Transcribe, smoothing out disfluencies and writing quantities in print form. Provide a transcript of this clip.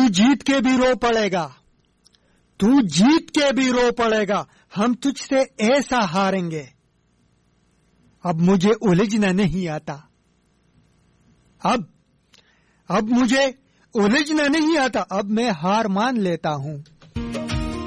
जीत के भी रो पड़ेगा, तू जीत के भी रो पड़ेगा, हम तुझसे ऐसा हारेंगे। अब मुझे उलझना नहीं आता, अब मुझे उलझना नहीं आता, अब मैं हार मान लेता हूं।